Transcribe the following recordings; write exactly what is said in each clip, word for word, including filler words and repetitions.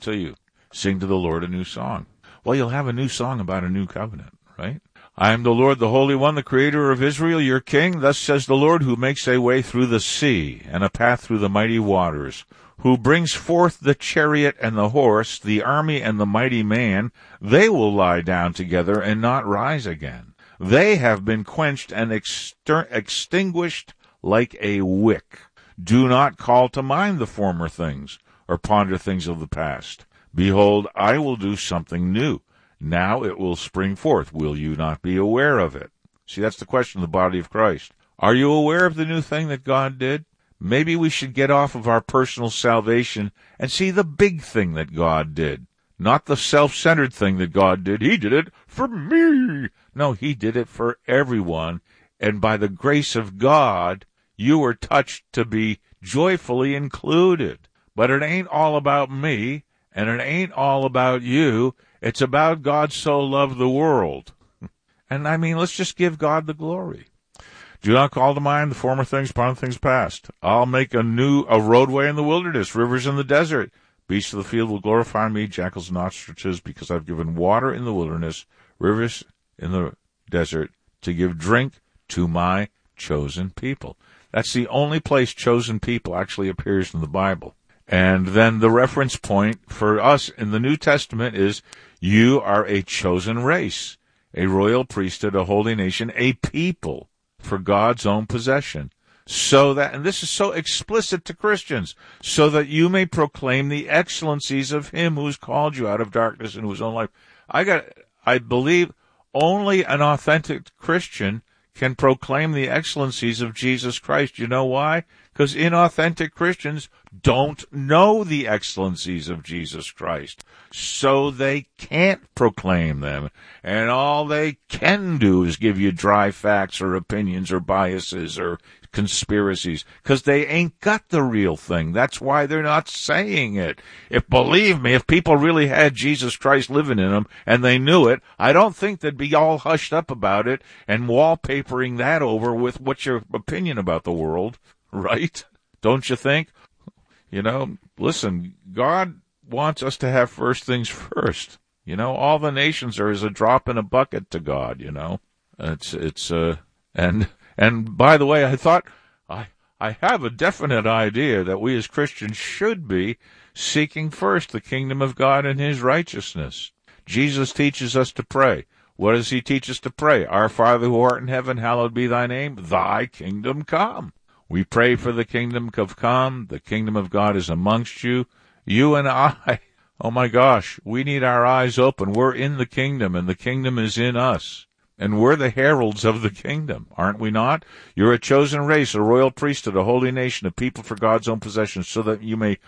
to you. Sing to the Lord a new song. Well, you'll have a new song about a new covenant, right? I am the Lord, the Holy One, the Creator of Israel, your King. Thus says the Lord, who makes a way through the sea and a path through the mighty waters, who brings forth the chariot and the horse, the army and the mighty man. They will lie down together and not rise again. They have been quenched and exter- extinguished like a wick. Do not call to mind the former things, or ponder things of the past. Behold, I will do something new. Now it will spring forth. Will you not be aware of it? See, that's the question of the body of Christ. Are you aware of the new thing that God did? Maybe we should get off of our personal salvation and see the big thing that God did. Not the self-centered thing that God did. He did it for me. No, he did it for everyone. And by the grace of God, you were touched to be joyfully included. But it ain't all about me, and it ain't all about you. It's about God so loved the world. And I mean, let's just give God the glory. Do not call to mind the former things, upon things past. I'll make a new a roadway in the wilderness, rivers in the desert. Beasts of the field will glorify me, jackals and ostriches, because I've given water in the wilderness, rivers in the desert, to give drink to my chosen people. That's the only place chosen people actually appears in the Bible. And then the reference point for us in the New Testament is, you are a chosen race, a royal priesthood, a holy nation, a people for God's own possession. So that, and this is so explicit to Christians, so that you may proclaim the excellencies of him who has called you out of darkness into his own life. I got, I believe only an authentic Christian can proclaim the excellencies of Jesus Christ. You know why? Because inauthentic Christians don't know the excellencies of Jesus Christ, so they can't proclaim them. And all they can do is give you dry facts or opinions or biases or conspiracies, because they ain't got the real thing. That's why they're not saying it. If, believe me, if people really had Jesus Christ living in them and they knew it, I don't think they'd be all hushed up about it and wallpapering that over with what's your opinion about the world, right? Don't you think? You know, listen, God wants us to have first things first. You know, all the nations are as a drop in a bucket to God, you know. It's, it's, uh, and, and by the way, I thought, I, I have a definite idea that we as Christians should be seeking first the kingdom of God and his righteousness. Jesus teaches us to pray. What does he teach us to pray? Our Father who art in heaven, hallowed be thy name. Thy kingdom come. We pray for the kingdom of come. The kingdom of God is amongst you. You and I, oh my gosh, we need our eyes open. We're in the kingdom, and the kingdom is in us. And we're the heralds of the kingdom, aren't we not? You're a chosen race, a royal priesthood, a holy nation, a people for God's own possession, so that you may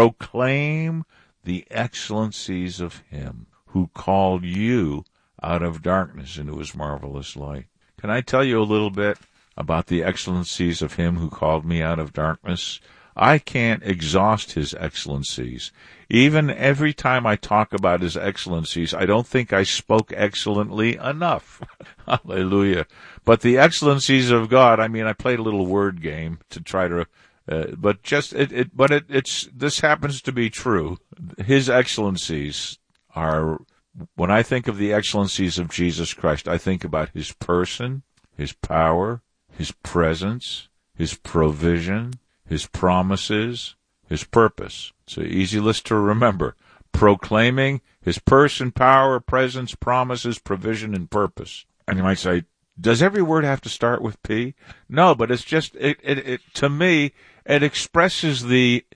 proclaim the excellencies of him who called you out of darkness into his marvelous light. Can I tell you a little bit about the excellencies of him who called me out of darkness? I can't exhaust his excellencies. Even every time I talk about his excellencies, I don't think I spoke excellently enough. Hallelujah. But the excellencies of God, I mean, I played a little word game to try to, uh, but just, it, it, but it, it's, this happens to be true. His excellencies are, when I think of the excellencies of Jesus Christ, I think about his person, his power, his presence, his provision, his promises, his purpose. It's an easy list to remember. Proclaiming his person, power, presence, promises, provision, and purpose. And you might say, does every word have to start with P? No, but it's just, it, it, it to me, it expresses the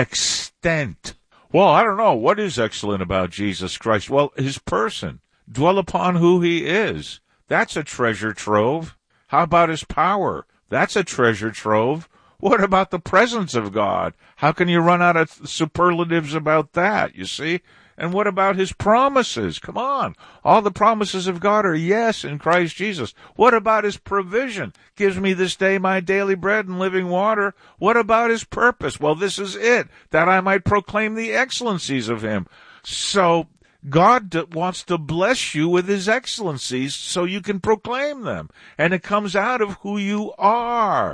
extent. Well, I don't know. What is excellent about Jesus Christ? Well, his person. Dwell upon who he is. That's a treasure trove. How about his power? That's a treasure trove. What about the presence of God? How can you run out of superlatives about that, you see? And what about his promises? Come on. All the promises of God are yes in Christ Jesus. What about his provision? Gives me this day my daily bread and living water. What about his purpose? Well, this is it, that I might proclaim the excellencies of him. So God wants to bless you with his excellencies so you can proclaim them. And it comes out of who you are.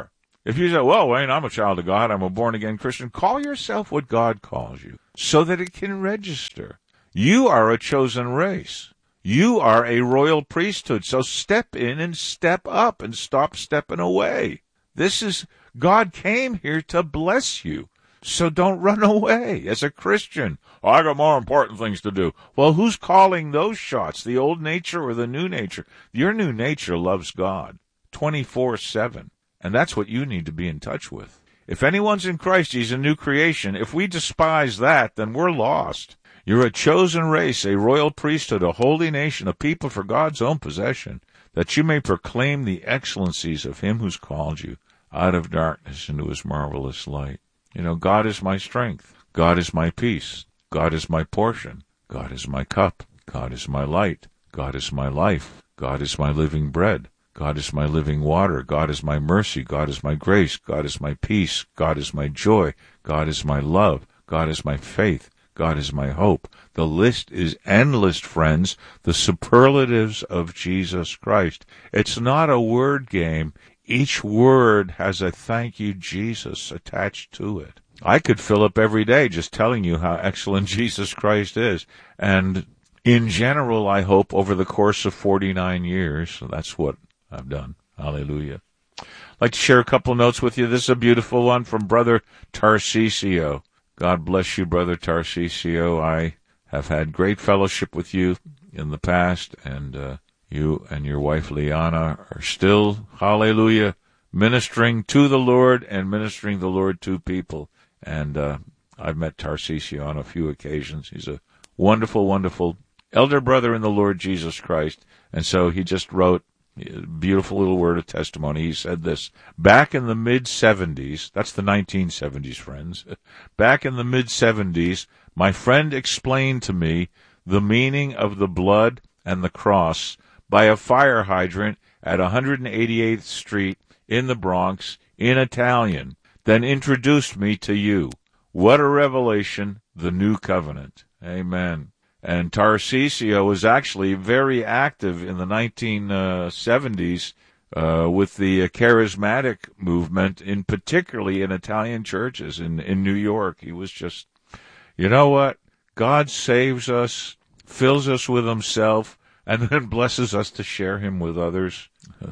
If you say, well, Wayne, I'm a child of God, I'm a born-again Christian, call yourself what God calls you so that it can register. You are a chosen race. You are a royal priesthood, so step in and step up and stop stepping away. This is, God came here to bless you, so don't run away as a Christian. Oh, I got more important things to do. Well, who's calling those shots, the old nature or the new nature? Your new nature loves God twenty-four seven, and that's what you need to be in touch with. If anyone's in Christ, he's a new creation. If we despise that, then we're lost. You're a chosen race, a royal priesthood, a holy nation, a people for God's own possession, that you may proclaim the excellencies of him who's called you out of darkness into his marvelous light. You know, God is my strength. God is my peace. God is my portion. God is my cup. God is my light. God is my life. God is my living bread. God is my living water. God is my mercy. God is my grace. God is my peace. God is my joy. God is my love. God is my faith. God is my hope. The list is endless, friends. The superlatives of Jesus Christ. It's not a word game. Each word has a thank you, Jesus, attached to it. I could fill up every day just telling you how excellent Jesus Christ is. And in general, I hope over the course of forty-nine years, so that's what I've done. Hallelujah. I'd like to share a couple notes with you. This is a beautiful one from Brother Tarcisio. God bless you, Brother Tarcisio. I have had great fellowship with you in the past, and uh, you and your wife Liana are still, hallelujah, ministering to the Lord and ministering the Lord to people. And uh, I've met Tarcisio on a few occasions. He's a wonderful, wonderful elder brother in the Lord Jesus Christ. And so he just wrote a beautiful little word of testimony. He said this: back in the mid-seventies, that's the nineteen seventies, friends, back in the mid-seventies, my friend explained to me the meaning of the blood and the cross by a fire hydrant at one hundred eighty-eighth Street in the Bronx in Italian, then introduced me to you. What a revelation, the new covenant. Amen. And Tarcisio was actually very active in the nineteen seventies uh, with the charismatic movement, in particularly in Italian churches in, in New York. He was just, you know what? God saves us, fills us with himself, and then blesses us to share him with others.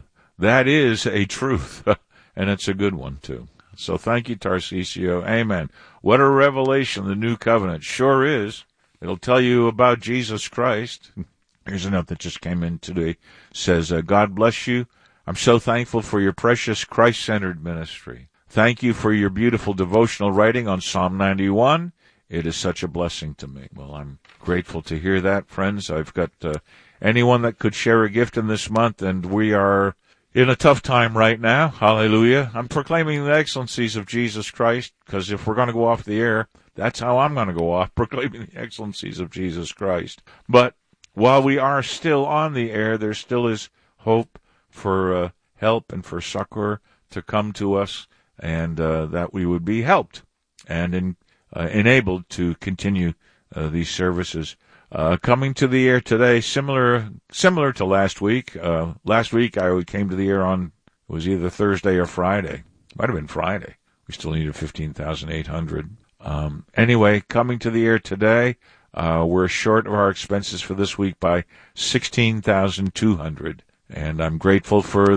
That is a truth, and it's a good one, too. So thank you, Tarcisio. Amen. What a revelation the new covenant sure is. It'll tell you about Jesus Christ. Here's a note that just came in today. It says, uh, God bless you. I'm so thankful for your precious Christ-centered ministry. Thank you for your beautiful devotional writing on Psalm ninety-one. It is such a blessing to me. Well, I'm grateful to hear that, friends. I've got uh, anyone that could share a gift in this month, and we are in a tough time right now. Hallelujah. I'm proclaiming the excellencies of Jesus Christ, because if we're going to go off the air, that's how I'm going to go off, proclaiming the excellencies of Jesus Christ. But while we are still on the air, there still is hope for uh, help and for succor to come to us, and uh, that we would be helped and in, uh, enabled to continue uh, these services. Uh, coming to the air today, similar similar to last week. Uh, last week I came to the air on, it was either Thursday or Friday. Might have been Friday. We still needed fifteen thousand eight hundred. Um, anyway, coming to the air today, uh, we're short of our expenses for this week by sixteen thousand two hundred. And I'm grateful for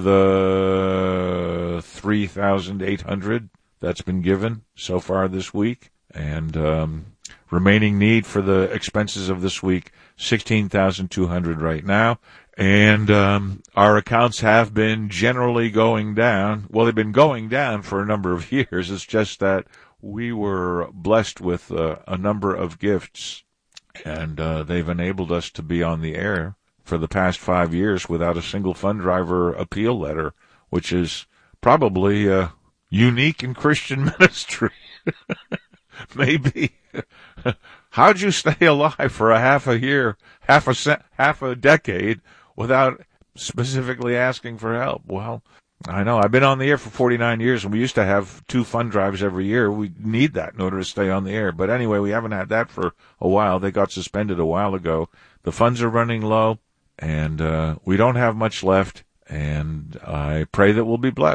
the three thousand eight hundred that's been given so far this week. And um, remaining need for the expenses of this week, sixteen thousand two hundred right now. And um, our accounts have been generally going down. Well, they've been going down for a number of years. It's just that we were blessed with uh, a number of gifts, and uh, they've enabled us to be on the air for the past five years without a single fund driver appeal letter, which is probably uh, unique in Christian ministry. Maybe. How'd you stay alive for a half a year, half a se- half a decade without specifically asking for help? Well, I know. I've been on the air for forty-nine years, and we used to have two fund drives every year. We need that in order to stay on the air. But anyway, we haven't had that for a while. They got suspended a while ago. The funds are running low, and uh, we don't have much left, and I pray that we'll be blessed.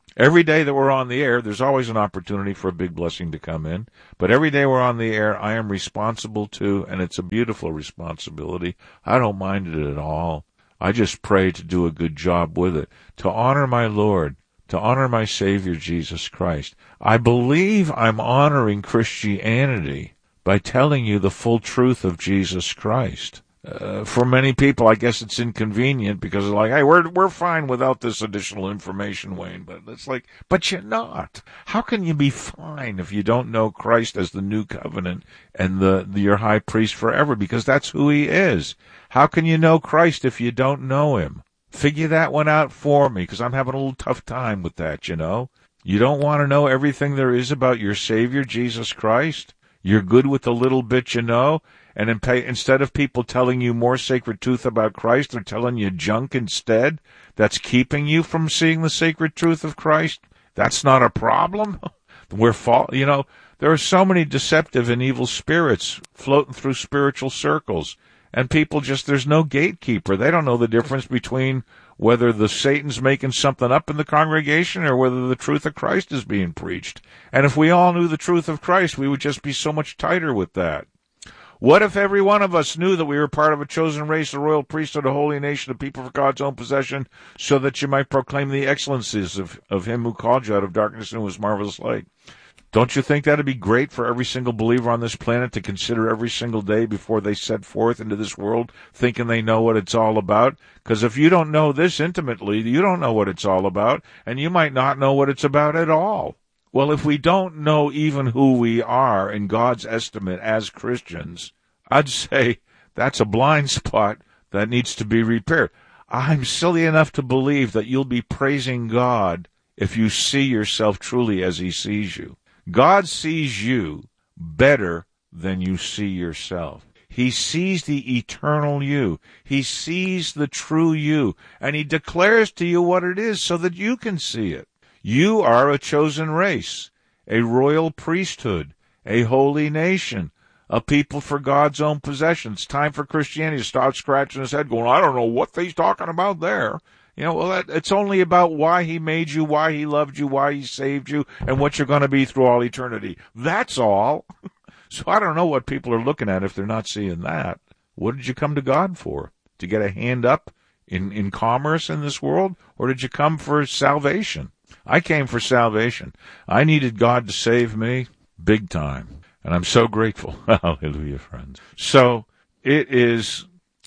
Every day that we're on the air, there's always an opportunity for a big blessing to come in. But every day we're on the air, I am responsible to, and it's a beautiful responsibility. I don't mind it at all. I just pray to do a good job with it, to honor my Lord, to honor my Savior, Jesus Christ. I believe I'm honoring Christianity by telling you the full truth of Jesus Christ. Uh, for many people, I guess it's inconvenient because they're like, hey, we're we're fine without this additional information, Wayne. But it's like, but you're not. How can you be fine if you don't know Christ as the new covenant and the, the your high priest forever? Because that's who he is. How can you know Christ if you don't know him? Figure that one out for me, because I'm having a little tough time with that, you know. You don't want to know everything there is about your Savior, Jesus Christ? You're good with the little bit you know? And in pay, instead of people telling you more sacred truth about Christ, they're telling you junk instead that's keeping you from seeing the sacred truth of Christ? That's not a problem? We're fall, you know, there are so many deceptive and evil spirits floating through spiritual circles. And people just, there's no gatekeeper. They don't know the difference between whether the Satan's making something up in the congregation or whether the truth of Christ is being preached. And if we all knew the truth of Christ, we would just be so much tighter with that. What if every one of us knew that we were part of a chosen race, a royal priesthood, a holy nation, a people for God's own possession, so that you might proclaim the excellencies of, of him who called you out of darkness into his marvelous light? Don't you think that would be great for every single believer on this planet to consider every single day before they set forth into this world, thinking they know what it's all about? Because if you don't know this intimately, you don't know what it's all about, and you might not know what it's about at all. Well, if we don't know even who we are in God's estimate as Christians, I'd say that's a blind spot that needs to be repaired. I'm silly enough to believe that you'll be praising God if you see yourself truly as he sees you. God sees you better than you see yourself. He sees the eternal you. He sees the true you, and he declares to you what it is so that you can see it. You are a chosen race, a royal priesthood, a holy nation, a people for God's own possession. It's time for Christianity to stop scratching his head going, I don't know what he's talking about there. You know, well, that, it's only about why he made you, why he loved you, why he saved you, and what you're going to be through all eternity. That's all. So I don't know what people are looking at if they're not seeing that. What did you come to God for? To get a hand up in, in commerce in this world? Or did you come for salvation? I came for salvation. I needed God to save me big time. And I'm so grateful. Hallelujah, friends. So it is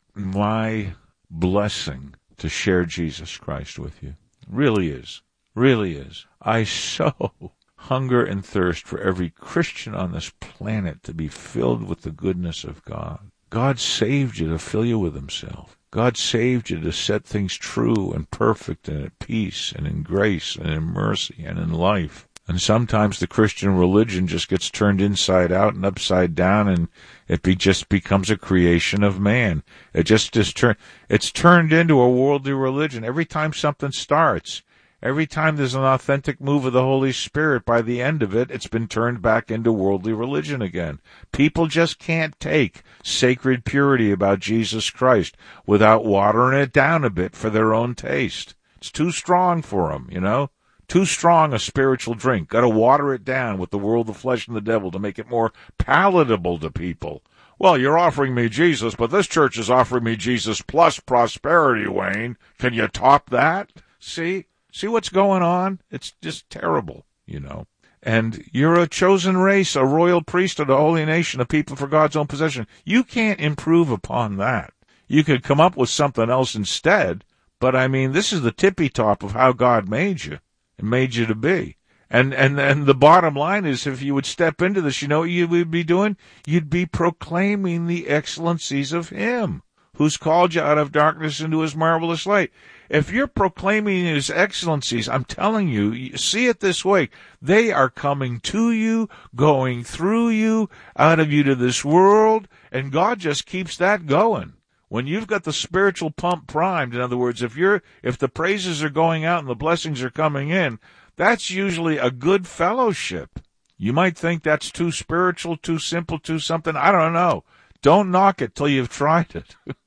my blessing to share Jesus Christ with you. Really is. Really is. I so hunger and thirst for every Christian on this planet to be filled with the goodness of God. God saved you to fill you with himself. God saved you to set things true and perfect and at peace and in grace and in mercy and in life. And sometimes the Christian religion just gets turned inside out and upside down, and it be, just becomes a creation of man. It just is turn, it's turned into a worldly religion. Every time something starts, every time there's an authentic move of the Holy Spirit, by the end of it, it's been turned back into worldly religion again. People just can't take sacred purity about Jesus Christ without watering it down a bit for their own taste. It's too strong for them, you know. Too strong a spiritual drink. Got to water it down with the world, the flesh, and the devil to make it more palatable to people. Well, you're offering me Jesus, but this church is offering me Jesus plus prosperity, Wayne. Can you top that? See? See what's going on? It's just terrible, you know. And you're a chosen race, a royal priesthood, a holy nation, a people for God's own possession. You can't improve upon that. You could come up with something else instead, but I mean, this is the tippy top of how God made you. Made you to be. And, and, and the bottom line is, if you would step into this, you know what you would be doing? You'd be proclaiming the excellencies of him who's called you out of darkness into his marvelous light. If you're proclaiming his excellencies, I'm telling you, see it this way. They are coming to you, going through you, out of you to this world, and God just keeps that going. When you've got the spiritual pump primed, in other words, if you're, if the praises are going out and the blessings are coming in, that's usually a good fellowship. You might think that's too spiritual, too simple, too something. I don't know. Don't knock it till you've tried it.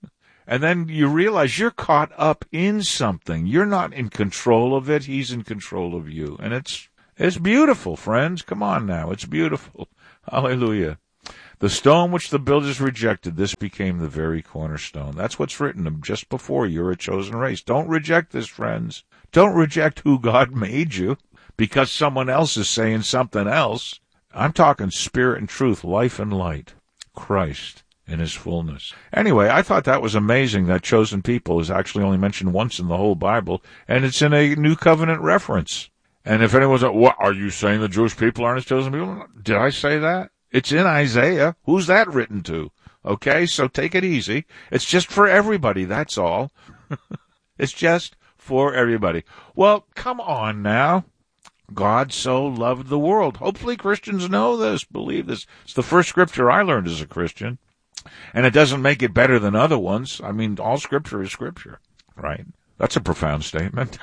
And then you realize you're caught up in something. You're not in control of it. He's in control of you. And it's it's beautiful, friends. Come on now. It's beautiful. Hallelujah. The stone which the builders rejected, this became the very cornerstone. That's what's written just before. You're a chosen race. Don't reject this, friends. Don't reject who God made you because someone else is saying something else. I'm talking spirit and truth, life and light. Christ in his fullness. Anyway, I thought that was amazing that chosen people is actually only mentioned once in the whole Bible, and it's in a New Covenant reference. And if anyone's like, what, are you saying the Jewish people aren't his chosen people? Did I say that? It's in Isaiah. Who's that written to? Okay, so take it easy. It's just for everybody, that's all. It's just for everybody. Well, come on now. God so loved the world. Hopefully Christians know this, believe this. It's the first scripture I learned as a Christian. And it doesn't make it better than other ones. I mean, all scripture is scripture, right? That's a profound statement.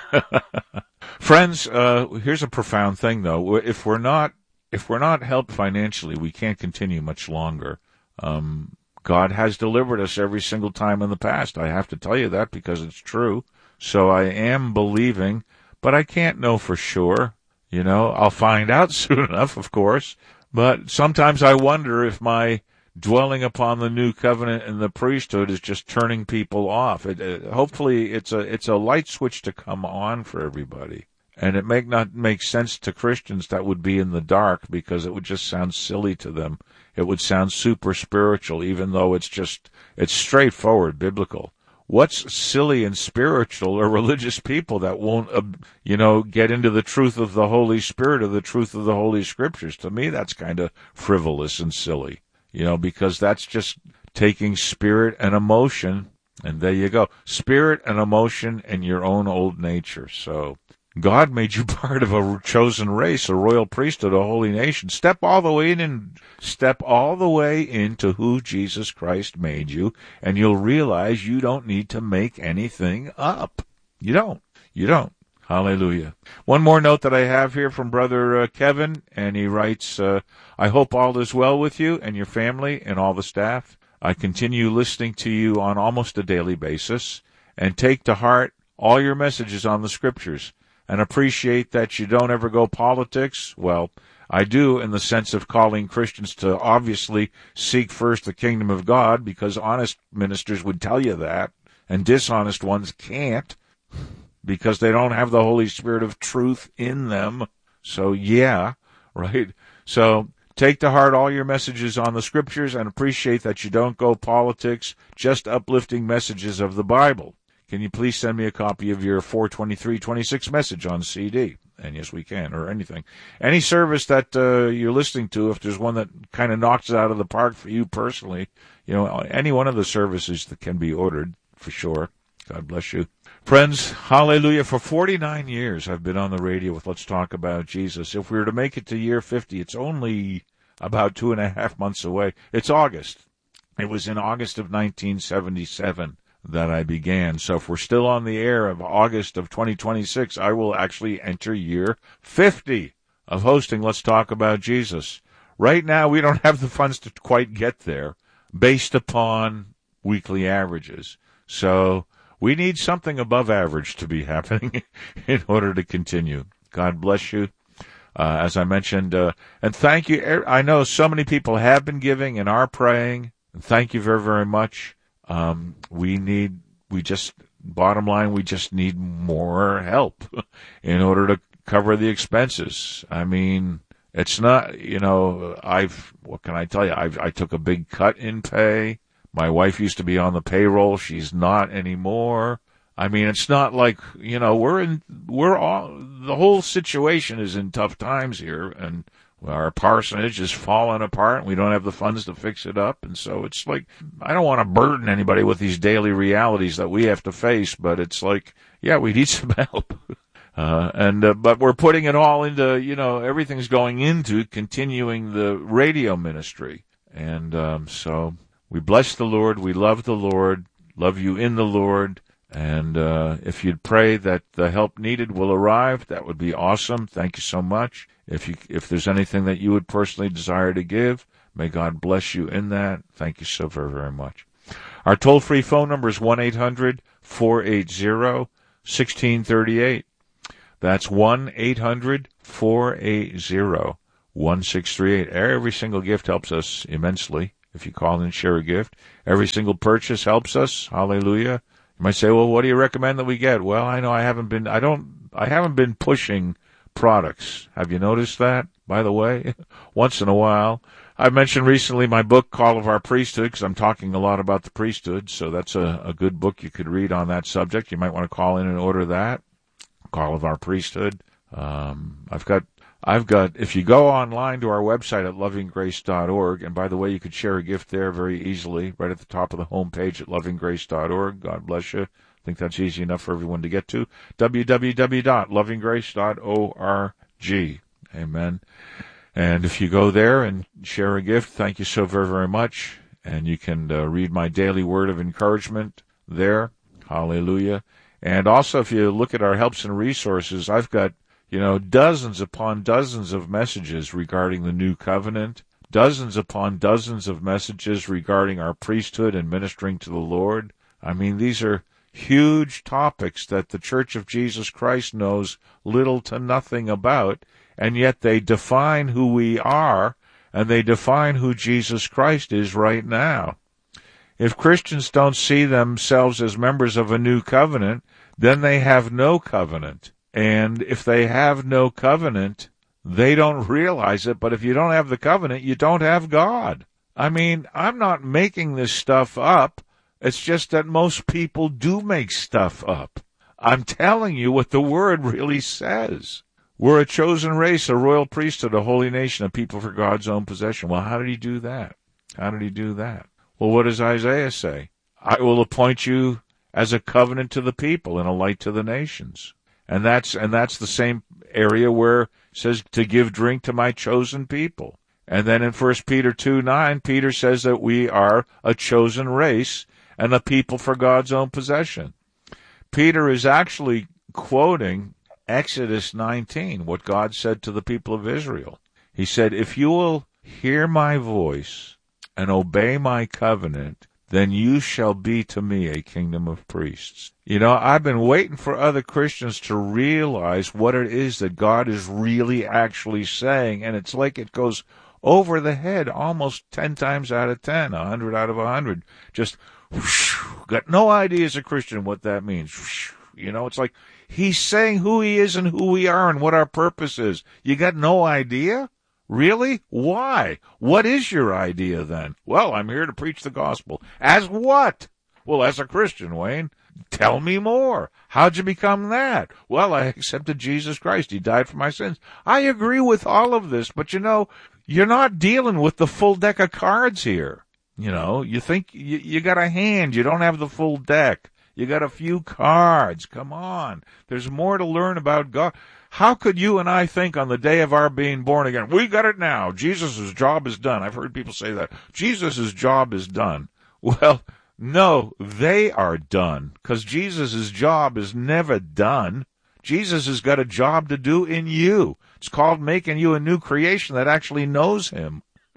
Friends, uh, here's a profound thing, though. If we're not, if we're not helped financially, we can't continue much longer. Um, God has delivered us every single time in the past. I have to tell you that because it's true. So I am believing, but I can't know for sure. You know, I'll find out soon enough, of course. But sometimes I wonder if my dwelling upon the new covenant and the priesthood is just turning people off. It, it, hopefully it's a it's a light switch to come on for everybody. And it may not make sense to Christians that would be in the dark because it would just sound silly to them. It would sound super spiritual, even though it's just, it's straightforward biblical. What's silly and spiritual are religious people that won't, uh, you know, get into the truth of the Holy Spirit or the truth of the Holy Scriptures. To me, that's kind of frivolous and silly. You know, because that's just taking spirit and emotion, and there you go. Spirit and emotion and your own old nature. So God made you part of a chosen race, a royal priesthood, a holy nation. Step all the way in and step all the way into who Jesus Christ made you, and you'll realize you don't need to make anything up. You don't. You don't. Hallelujah. One more note that I have here from Brother uh, Kevin, and he writes, uh, I hope all is well with you and your family and all the staff. I continue listening to you on almost a daily basis and take to heart all your messages on the Scriptures and appreciate that you don't ever go politics. Well, I do in the sense of calling Christians to obviously seek first the kingdom of God, because honest ministers would tell you that, and dishonest ones can't, because they don't have the Holy Spirit of truth in them. So, yeah, right? So, take to heart all your messages on the Scriptures and appreciate that you don't go politics, just uplifting messages of the Bible. Can you please send me a copy of your four twenty-three twenty-six message on C D? And yes, we can, or anything. Any service that uh, you're listening to, if there's one that kind of knocks it out of the park for you personally, you know, any one of the services that can be ordered, for sure. God bless you. Friends, hallelujah. For forty-nine years I've been on the radio with Let's Talk About Jesus. If we were to make it to year fifty, it's only about two and a half months away. It's August. It was in August of nineteen seventy-seven that I began. So if we're still on the air of August of twenty twenty-six, I will actually enter year fifty of hosting Let's Talk About Jesus. Right now, we don't have the funds to quite get there based upon weekly averages. So we need something above average to be happening in order to continue. God bless you. Uh, as I mentioned, uh, and thank you. I know so many people have been giving and are praying. And thank you very, very much. Um, we need, we just, bottom line, we just need more help in order to cover the expenses. I mean, it's not, you know, I've, what can I tell you? I've, I took a big cut in pay. My wife used to be on the payroll. She's not anymore. I mean, it's not like, you know, we're in, we're all, the whole situation is in tough times here, and our parsonage is falling apart, and we don't have the funds to fix it up, and so it's like, I don't want to burden anybody with these daily realities that we have to face, but it's like, yeah, we need some help. Uh, and, uh, but we're putting it all into, you know, everything's going into continuing the radio ministry. And, um, so we bless the Lord. We love the Lord, love you in the Lord. And, uh, if you'd pray that the help needed will arrive, that would be awesome. Thank you so much. If you, if there's anything that you would personally desire to give, may God bless you in that. Thank you so very, very much. Our toll-free phone number is one eight hundred four eight zero one six three eight. That's one eight hundred four eight zero one six three eight. Every single gift helps us immensely. If you call and share a gift, every single purchase helps us. Hallelujah. You might say, well, what do you recommend that we get? Well, I know I haven't been, I don't, I haven't been pushing products. Have you noticed that, by the way? Once in a while. I mentioned recently my book, Call of Our Priesthood, because I'm talking a lot about the priesthood, so that's a, a good book you could read on that subject. You might want to call in and order that, Call of Our Priesthood. Um, I've got, I've got, if you go online to our website at loving grace dot org, and by the way, you could share a gift there very easily, right at the top of the home page at loving grace dot org. God bless you. I think that's easy enough for everyone to get to. w w w dot loving grace dot org. Amen. And if you go there and share a gift, thank you so very, very much. And you can uh, read my daily word of encouragement there. Hallelujah. And also, if you look at our helps and resources, I've got, you know, dozens upon dozens of messages regarding the new covenant, dozens upon dozens of messages regarding our priesthood and ministering to the Lord. I mean, these are huge topics that the Church of Jesus Christ knows little to nothing about, and yet they define who we are, and they define who Jesus Christ is right now. If Christians don't see themselves as members of a new covenant, then they have no covenant. And if they have no covenant, they don't realize it, but if you don't have the covenant, you don't have God. I mean, I'm not making this stuff up. It's just that most people do make stuff up. I'm telling you what the Word really says. We're a chosen race, a royal priesthood, a holy nation, a people for God's own possession. Well, how did he do that? How did he do that? Well, what does Isaiah say? I will appoint you as a covenant to the people and a light to the nations. And that's and that's the same area where it says to give drink to my chosen people. And then in First Peter two nine, Peter says that we are a chosen race and a people for God's own possession. Peter is actually quoting Exodus nineteen, what God said to the people of Israel. He said, if you will hear my voice and obey my covenant, then you shall be to me a kingdom of priests. You know, I've been waiting for other Christians to realize what it is that God is really actually saying, and it's like it goes over the head almost ten times out of ten, a hundred out of a hundred. Just whoosh, got no idea as a Christian what that means. Whoosh, you know, it's like he's saying who he is and who we are and what our purpose is. You got no idea? Really? Why? What is your idea then? Well, I'm here to preach the gospel. As what? Well, as a Christian, Wayne. Tell me more. How'd you become that? Well, I accepted Jesus Christ. He died for my sins. I agree with all of this, but you know, you're not dealing with the full deck of cards here. You know, you think you, you got a hand. You don't have the full deck. You got a few cards. Come on. There's more to learn about God. How could you and I think on the day of our being born again, we got it now. Jesus' job is done. I've heard people say that. Jesus' job is done. Well, no, they are done, because Jesus' job is never done. Jesus has got a job to do in you. It's called making you a new creation that actually knows him.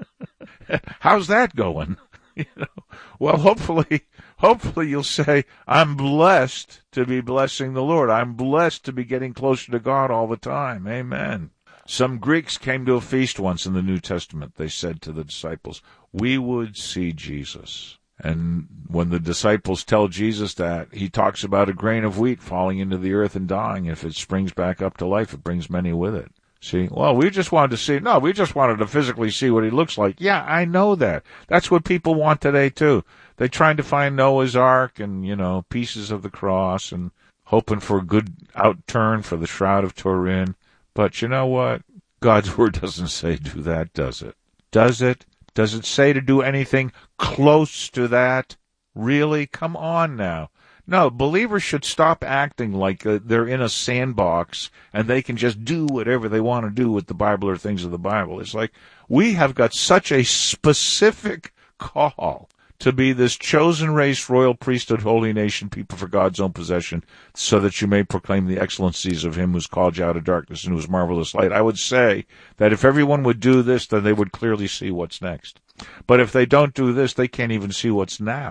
How's that going? You know, well, hopefully, hopefully you'll say, I'm blessed to be blessing the Lord. I'm blessed to be getting closer to God all the time. Amen. Some Greeks came to a feast once in the New Testament. They said to the disciples, we would see Jesus. And when the disciples tell Jesus that, he talks about a grain of wheat falling into the earth and dying. If it springs back up to life, it brings many with it. See, well, we just wanted to see, no, we just wanted to physically see what he looks like. Yeah, I know that. That's what people want today, too. They're trying to find Noah's Ark and, you know, pieces of the cross and hoping for a good outturn for the Shroud of Turin. But you know what? God's Word doesn't say do that, does it? Does it? Does it say to do anything close to that? Really? Come on now. No, believers should stop acting like uh, they're in a sandbox and they can just do whatever they want to do with the Bible or things of the Bible. It's like we have got such a specific call to be this chosen race, royal priesthood, holy nation, people for God's own possession, so that you may proclaim the excellencies of him who's called you out of darkness into his marvelous light. I would say that if everyone would do this, then they would clearly see what's next. But if they don't do this, they can't even see what's now.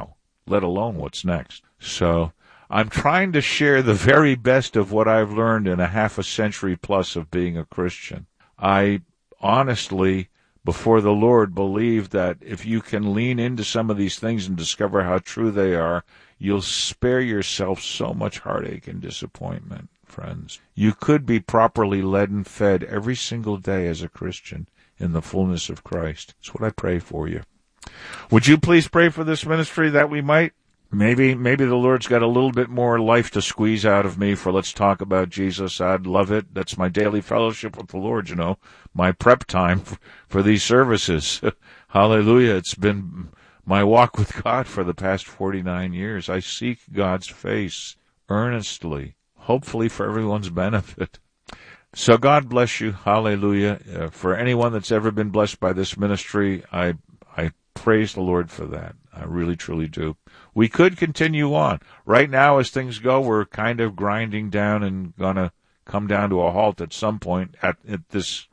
let alone what's next. So I'm trying to share the very best of what I've learned in a half a century plus of being a Christian. I honestly, before the Lord, believe that if you can lean into some of these things and discover how true they are, you'll spare yourself so much heartache and disappointment, friends. You could be properly led and fed every single day as a Christian in the fullness of Christ. That's what I pray for you. Would you please pray for this ministry that we might? Maybe, maybe the Lord's got a little bit more life to squeeze out of me for Let's Talk About Jesus. I'd love it. That's my daily fellowship with the Lord, you know, my prep time for, for these services. Hallelujah. It's been my walk with God for the past forty-nine years. I seek God's face earnestly, hopefully for everyone's benefit. So God bless you. Hallelujah. Uh, for anyone that's ever been blessed by this ministry, I I praise the Lord for that. I really, truly do. We could continue on. Right now, as things go, we're kind of grinding down and going to come down to a halt at some point at, at this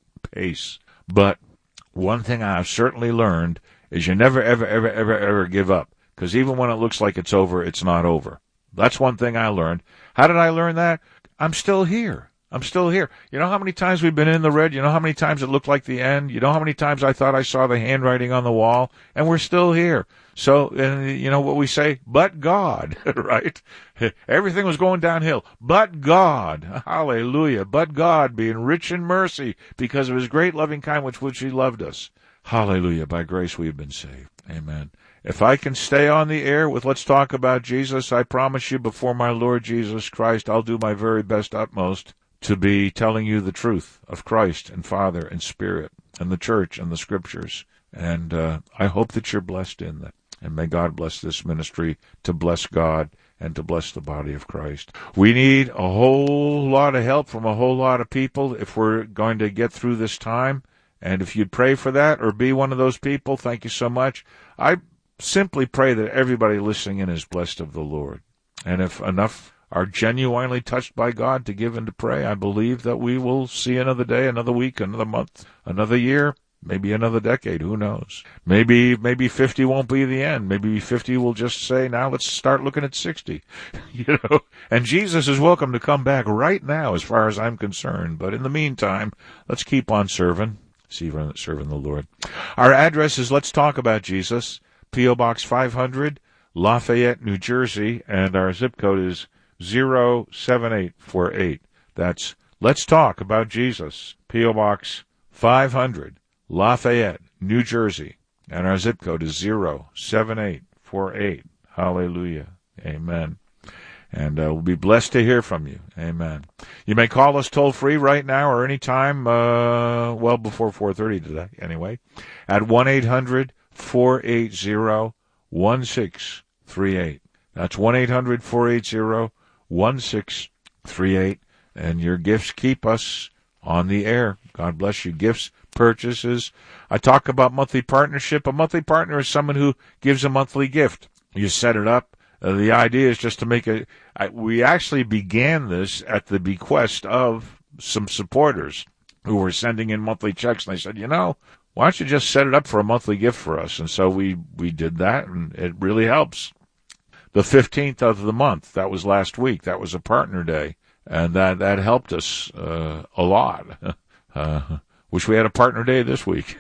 pace. But one thing I've certainly learned is you never, ever, ever, ever, ever give up. Because even when it looks like it's over, it's not over. That's one thing I learned. How did I learn that? I'm still here. I'm still here. You know how many times we've been in the red? You know how many times it looked like the end? You know how many times I thought I saw the handwriting on the wall? And we're still here. So, and you know what we say? But God, right? Everything was going downhill. But God, hallelujah. But God, being rich in mercy because of his great loving kindness which he loved us. Hallelujah. By grace we have been saved. Amen. If I can stay on the air with Let's Talk About Jesus, I promise you before my Lord Jesus Christ, I'll do my very best utmost to be telling you the truth of Christ and Father and Spirit and the church and the scriptures. And uh, I hope that you're blessed in that. And may God bless this ministry to bless God and to bless the body of Christ. We need a whole lot of help from a whole lot of people if we're going to get through this time. And if you'd pray for that or be one of those people, thank you so much. I simply pray that everybody listening in is blessed of the Lord. And if enough are genuinely touched by God to give and to pray, I believe that we will see another day, another week, another month, another year, maybe another decade. Who knows? Maybe maybe fifty won't be the end. Maybe fifty will just say, now let's start looking at sixty. You know, and Jesus is welcome to come back right now as far as I'm concerned. But in the meantime, let's keep on serving, serving the Lord. Our address is Let's Talk About Jesus, P O. Box five hundred, Lafayette, New Jersey, and our zip code is zero seven eight four eight. That's Let's Talk About Jesus, P O. Box five hundred, Lafayette, New Jersey, and our zip code is zero seven eight four eight. Hallelujah. Amen. And uh, we'll be blessed to hear from you. Amen. You may call us toll-free right now or any time, uh, well, before four thirty today, anyway, at one eight hundred four eight zero one six three eight. That's one eight hundred four eight zero one six three eight. And your gifts keep us on the air. God bless you. Gifts, purchases. I talk about monthly partnership. A monthly partner is someone who gives a monthly gift. You set it up. Uh, the idea is just to make a... I, we actually began this at the bequest of some supporters who were sending in monthly checks. And they said, you know, why don't you just set it up for a monthly gift for us? And so we, we did that, and it really helps. The fifteenth of the month, that was last week. That was a partner day. And that, that helped us uh, a lot. Uh, wish we had a partner day this week.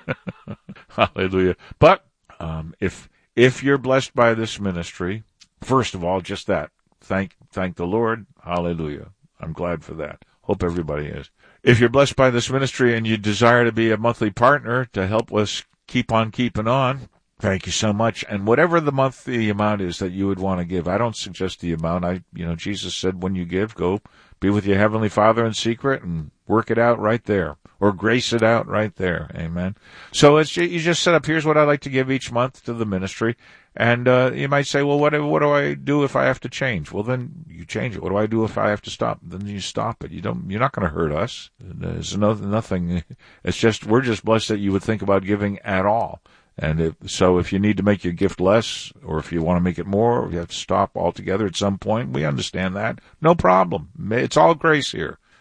Hallelujah. But um, if if you're blessed by this ministry, first of all, just that. Thank thank the Lord. Hallelujah. I'm glad for that. Hope everybody is. If you're blessed by this ministry and you desire to be a monthly partner to help us keep on keeping on, thank you so much. And whatever the monthly amount is that you would want to give, I don't suggest the amount. I, you know, Jesus said when you give, go be with your Heavenly Father in secret and work it out right there, or grace it out right there. Amen. So it's, you just set up, here's what I like to give each month to the ministry. And uh, you might say, well, what, what do I do if I have to change? Well, then you change it. What do I do if I have to stop? Then you stop it. You don't, you're not going to hurt us. There's no, nothing. It's just, we're just blessed that you would think about giving at all. And if, so if you need to make your gift less, or if you want to make it more, or you have to stop altogether at some point, we understand that. No problem. It's all grace here.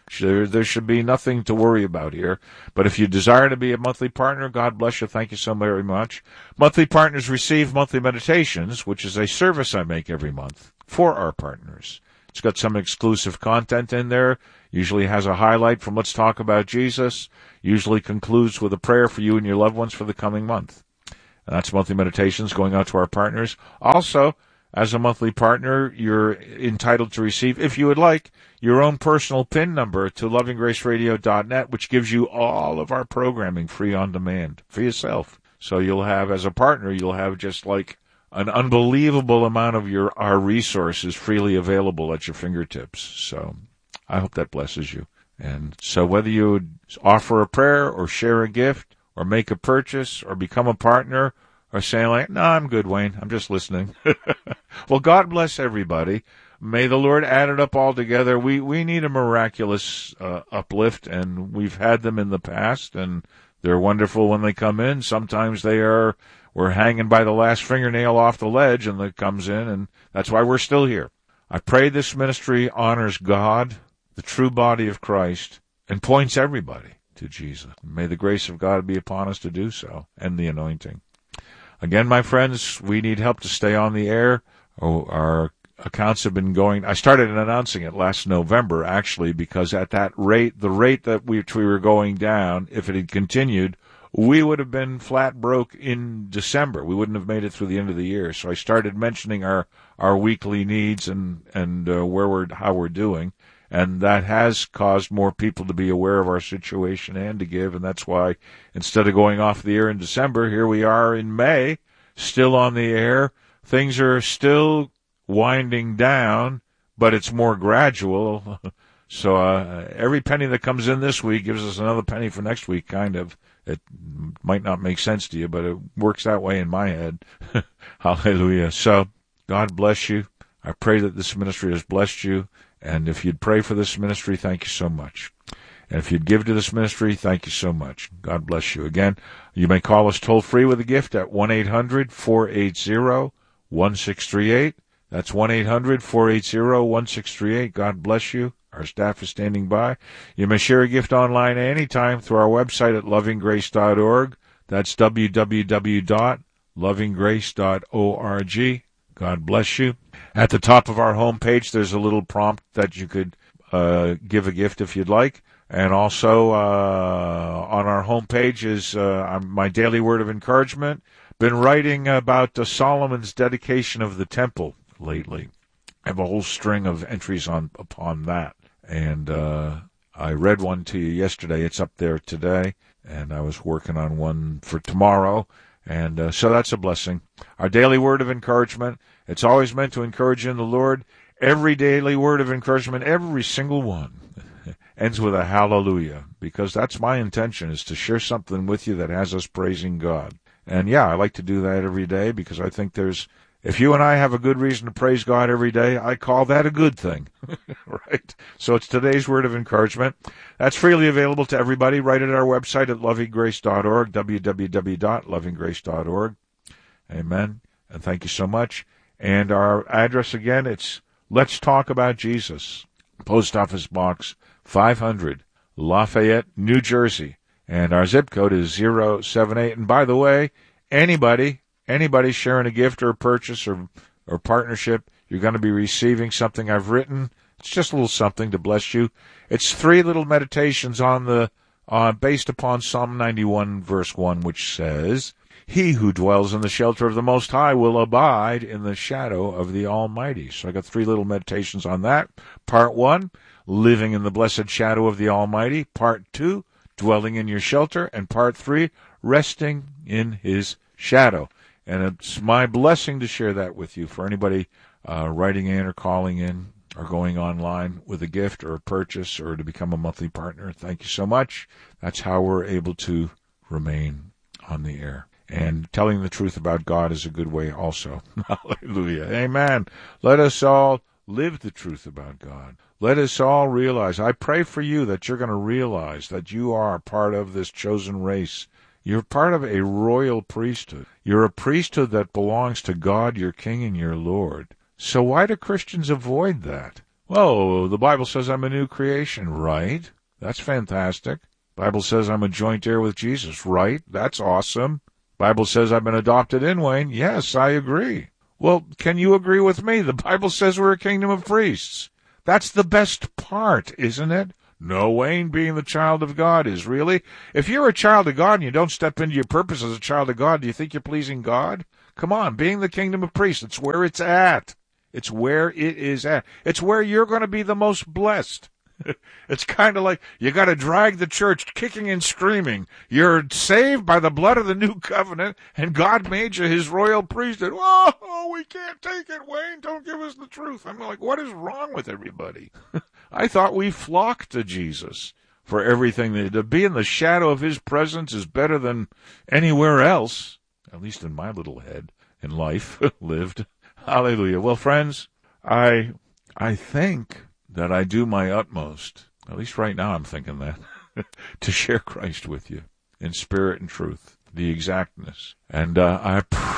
There, there should be nothing to worry about here. But if you desire to be a monthly partner, God bless you. Thank you so very much. Monthly partners receive monthly meditations, which is a service I make every month for our partners. It's got some exclusive content in there. Usually has a highlight from Let's Talk About Jesus. Usually concludes with a prayer for you and your loved ones for the coming month. And that's monthly meditations going out to our partners. Also, as a monthly partner, you're entitled to receive, if you would like, your own personal PIN number to loving grace radio dot net, which gives you all of our programming free on demand for yourself. So you'll have, as a partner, you'll have just like an unbelievable amount of your our resources freely available at your fingertips. So I hope that blesses you. And so whether you offer a prayer or share a gift or make a purchase or become a partner or say like, no, I'm good, Wayne. I'm just listening. Well, God bless everybody. May the Lord add it up all together. We we need a miraculous uh, uplift, and we've had them in the past, and they're wonderful when they come in. Sometimes they are, we're hanging by the last fingernail off the ledge, and it comes in, and that's why we're still here. I pray this ministry honors God, the true body of Christ, and points everybody to Jesus. May the grace of God be upon us to do so, and the anointing. Again, my friends, we need help to stay on the air. Oh, our accounts have been going. I started announcing it last November, actually, because at that rate, the rate that we, we were going down, if it had continued, we would have been flat broke in December. We wouldn't have made it through the end of the year. So I started mentioning our, our weekly needs and, and uh, where we're, how we're doing. And that has caused more people to be aware of our situation and to give. And that's why instead of going off the air in December, here we are in May, still on the air. Things are still winding down, but it's more gradual. So uh, every penny that comes in this week gives us another penny for next week, kind of. It might not make sense to you, but it works that way in my head. Hallelujah. So God bless you. I pray that this ministry has blessed you. And if you'd pray for this ministry, thank you so much. And if you'd give to this ministry, thank you so much. God bless you. Again, you may call us toll-free with a gift at one eight hundred four eight zero one six three eight. That's one eight hundred four eight zero one six three eight. God bless you. Our staff is standing by. You may share a gift online anytime through our website at loving grace dot org. That's w w w dot loving grace dot org. God bless you. At the top of our homepage, there's a little prompt that you could uh, give a gift if you'd like. And also uh, on our homepage is uh, my daily word of encouragement. Been writing about uh, Solomon's dedication of the temple lately. I have a whole string of entries on upon that. And uh, I read one to you yesterday. It's up there today. And I was working on one for tomorrow. And uh, so that's a blessing. Our daily word of encouragement. It's always meant to encourage you in the Lord. Every daily word of encouragement, every single one, ends with a hallelujah. Because that's my intention, is to share something with you that has us praising God. And yeah, I like to do that every day because I think there's, if you and I have a good reason to praise God every day, I call that a good thing, right? So it's today's word of encouragement. That's freely available to everybody right at our website at loving grace dot org, w w w dot loving grace dot org. Amen. And thank you so much. And our address again, it's Let's Talk About Jesus, Post Office Box five hundred, Lafayette, New Jersey. And our zip code is zero seven eight. And by the way, anybody, anybody sharing a gift or a purchase or, or partnership, you're going to be receiving something I've written. It's just a little something to bless you. It's three little meditations on the, uh, based upon Psalm ninety-one, verse one, which says, "He who dwells in the shelter of the Most High will abide in the shadow of the Almighty." So I got three little meditations on that. Part one, living in the blessed shadow of the Almighty. Part two, dwelling in your shelter. And part three, resting in his shadow. And it's my blessing to share that with you for anybody uh, writing in or calling in or going online with a gift or a purchase or to become a monthly partner. Thank you so much. That's how we're able to remain on the air. And telling the truth about God is a good way also. Hallelujah. Amen. Let us all live the truth about God. Let us all realize, I pray for you that you're going to realize that you are part of this chosen race. You're part of a royal priesthood. You're a priesthood that belongs to God, your King and your Lord. So why do Christians avoid that? Whoa, the Bible says I'm a new creation, right? That's fantastic. Bible says I'm a joint heir with Jesus, right? That's awesome. Bible says I've been adopted in, Wayne. Yes, I agree. Well, can you agree with me? The Bible says we're a kingdom of priests. That's the best part, isn't it? No, Wayne, being the child of God is really. If you're a child of God and you don't step into your purpose as a child of God, do you think you're pleasing God? Come on, being the kingdom of priests, it's where it's at. It's where it is at. It's where you're going to be the most blessed. It's kind of like you got to drag the church kicking and screaming. You're saved by the blood of the new covenant, and God made you his royal priesthood. Oh, we can't take it, Wayne. Don't give us the truth. I'm like, what is wrong with everybody? I thought we flocked to Jesus for everything. To be in the shadow of his presence is better than anywhere else, at least in my little head in life lived. Hallelujah. Well, friends, I I think that I do my utmost, at least right now I'm thinking that, to share Christ with you in spirit and truth, the exactness. And uh, I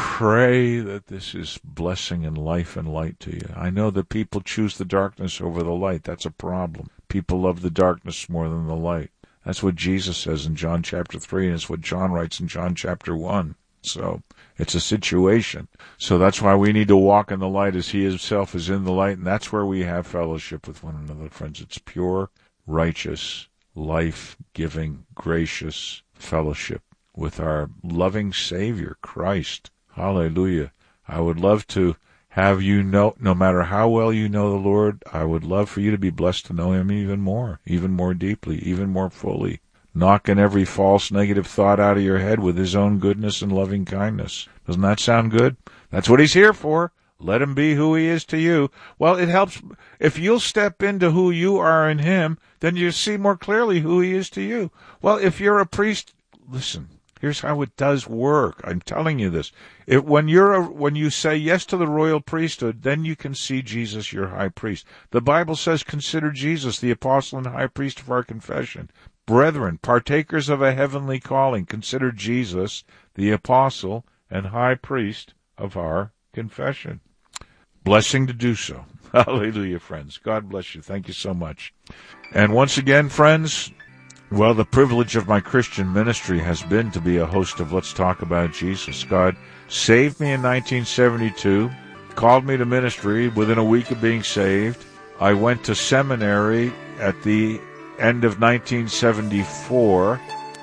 pray that this is blessing and life and light to you. I know that people choose the darkness over the light. That's a problem. People love the darkness more than the light. That's what Jesus says in John chapter three, and it's what John writes in John chapter one. So it's a situation. So that's why we need to walk in the light as he himself is in the light, and that's where we have fellowship with one another, friends. It's pure, righteous, life-giving, gracious fellowship with our loving Savior, Christ. Hallelujah. I would love to have you know, no matter how well you know the Lord, I would love for you to be blessed to know him even more, even more deeply, even more fully. Knocking every false negative thought out of your head with his own goodness and loving kindness. Doesn't that sound good? That's what he's here for. Let him be who he is to you. Well, it helps. If you'll step into who you are in him, then you see more clearly who he is to you. Well, if you're a priest, listen, here's how it does work. I'm telling you this. It, when you're a, when you say yes to the royal priesthood, then you can see Jesus, your high priest. The Bible says, consider Jesus the apostle and high priest of our confession. Brethren, partakers of a heavenly calling, consider Jesus, the apostle and high priest of our confession. Blessing to do so. Hallelujah, friends. God bless you. Thank you so much. And once again, friends, well, the privilege of my Christian ministry has been to be a host of Let's Talk About Jesus. God saved me in nineteen seventy-two, called me to ministry within a week of being saved. I went to seminary at the end of nineteen seventy-four,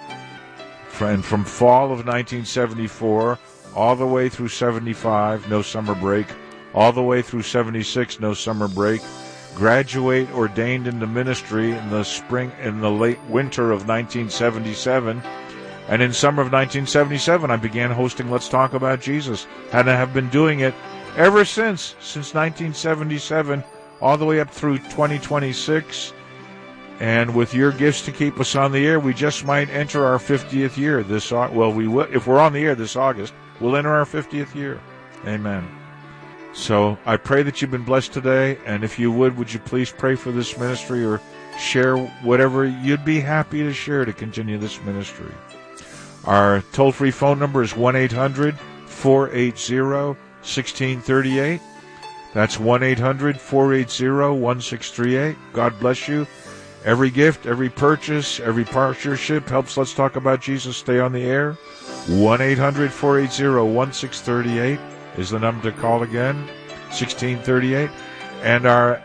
and from fall of nineteen seventy-four all the way through seventy-five, no summer break, all the way through seventy-six, no summer break, graduate ordained into ministry in the spring, in the late winter of nineteen seventy-seven, and in summer of nineteen seventy-seven I began hosting Let's Talk About Jesus, and I have been doing it ever since, since nineteen seventy-seven, all the way up through twenty twenty-six. And with your gifts to keep us on the air, we just might enter our fiftieth year this well we will if we're on the air this August, we'll enter our fiftieth year. Amen. So I pray that you've been blessed today, and if you would, would you please pray for this ministry or share whatever you'd be happy to share to continue this ministry. Our toll-free phone number is one eight hundred four eight zero one six three eight. That's one eight hundred four eight zero one six three eight. God bless you. Every gift, every purchase, every partnership helps Let's Talk About Jesus stay on the air. one eight hundred four eight zero one six three eight is the number to call again, sixteen thirty-eight. And our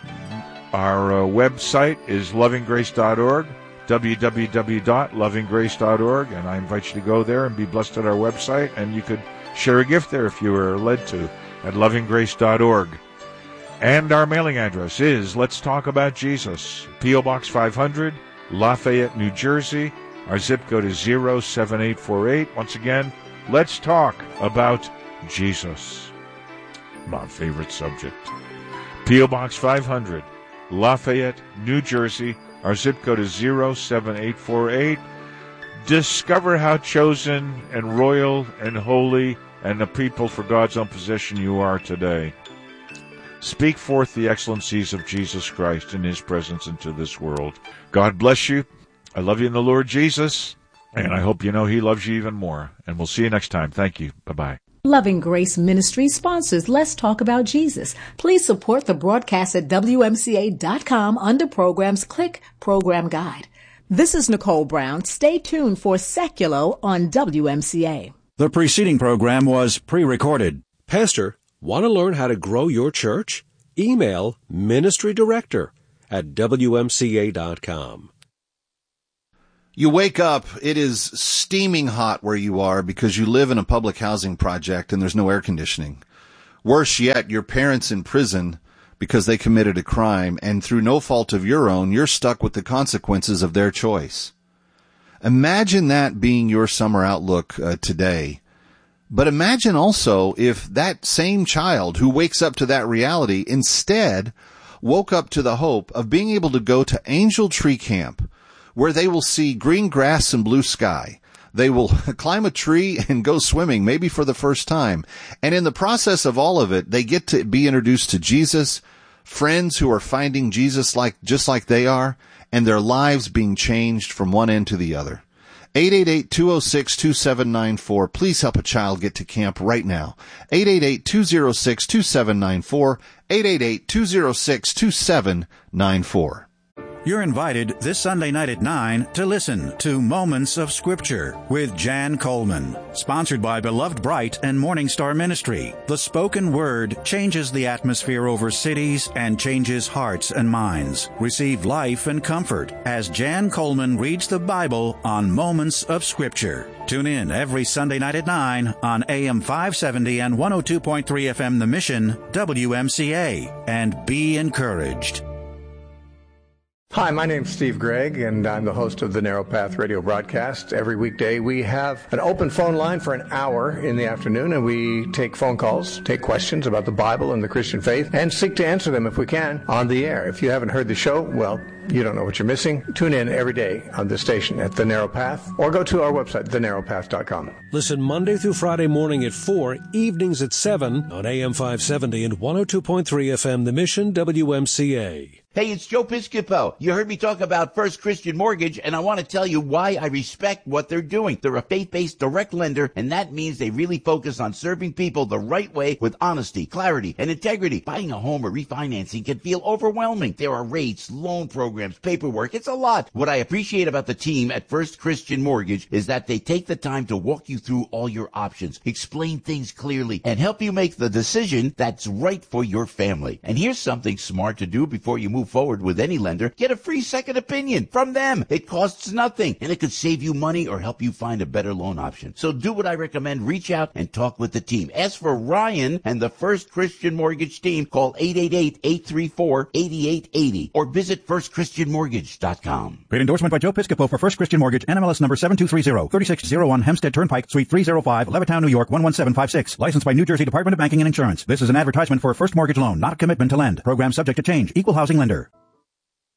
our uh, website is loving grace dot org, w w w dot loving grace dot org, and I invite you to go there and be blessed at our website, and you could share a gift there if you are led to at loving grace dot org. And our mailing address is Let's Talk About Jesus, P O. Box five hundred, Lafayette, New Jersey. Our zip code is zero seven eight four eight. Once again, Let's Talk About Jesus. My favorite subject. P O. Box five hundred, Lafayette, New Jersey. Our zip code is zero seven eight four eight. Discover how chosen and royal and holy and the people for God's own possession you are today. Speak forth the excellencies of Jesus Christ in his presence into this world. God bless you. I love you in the Lord Jesus, and I hope you know he loves you even more. And we'll see you next time. Thank you. Bye-bye. Loving Grace Ministry sponsors Let's Talk About Jesus. Please support the broadcast at W M C A dot com under Programs. Click Program Guide. This is Nicole Brown. Stay tuned for Seculo on W M C A. The preceding program was pre-recorded. Pastor, want to learn how to grow your church? Email Ministry Director at W M C A dot com. You wake up, it is steaming hot where you are because you live in a public housing project and there's no air conditioning. Worse yet, your parents in prison because they committed a crime, and through no fault of your own, you're stuck with the consequences of their choice. Imagine that being your summer outlook uh, today. But imagine also if that same child who wakes up to that reality instead woke up to the hope of being able to go to Angel Tree Camp, where they will see green grass and blue sky. They will climb a tree and go swimming, maybe for the first time. And in the process of all of it, they get to be introduced to Jesus, friends who are finding Jesus like just like they are, and their lives being changed from one end to the other. eight eight eight, two oh six, two seven nine four. Please help a child get to camp right now. eight eight eight, two oh six, two seven nine four. eight eight eight, two oh six, two seven nine four. You're invited this Sunday night at nine to listen to Moments of Scripture with Jan Coleman, sponsored by Beloved Bright and Morning Star Ministry. The spoken word changes the atmosphere over cities and changes hearts and minds. Receive life and comfort as Jan Coleman reads the Bible on Moments of Scripture. Tune in every Sunday night at nine on A M five seventy and one oh two point three F M The Mission, W M C A, and be encouraged. Hi, my name's Steve Gregg, and I'm the host of the Narrow Path radio broadcast. Every weekday, we have an open phone line for an hour in the afternoon, and we take phone calls, take questions about the Bible and the Christian faith, and seek to answer them, if we can, on the air. If you haven't heard the show, well, you don't know what you're missing. Tune in every day on this station at The Narrow Path, or go to our website, the narrow path dot com. Listen Monday through Friday morning at four, evenings at seven on A M five seventy and one oh two point three F M The Mission, W M C A. Hey, it's Joe Piscopo. You heard me talk about First Christian Mortgage, and I want to tell you why I respect what they're doing. They're a faith-based direct lender, and that means they really focus on serving people the right way with honesty, clarity, and integrity. Buying a home or refinancing can feel overwhelming. There are rates, loan programs, paperwork. It's a lot. What I appreciate about the team at First Christian Mortgage is that they take the time to walk you through all your options, explain things clearly, and help you make the decision that's right for your family. And here's something smart to do before you move forward with any lender. Get a free second opinion from them. It costs nothing, and it could save you money or help you find a better loan option. So do what I recommend. Reach out and talk with the team. Ask for Ryan and the First Christian Mortgage team. Call eight eight eight, eight three four, eight eight eight zero or visit first christian mortgage dot com. Paid endorsement by Joe Piscopo for First Christian Mortgage, N M L S number seven two three zero, thirty-six oh one Hempstead Turnpike, Suite three oh five, Levittown, New York one one seven five six. Licensed by New Jersey Department of Banking and Insurance. This is an advertisement for a first mortgage loan, not a commitment to lend. Program subject to change. Equal housing lender.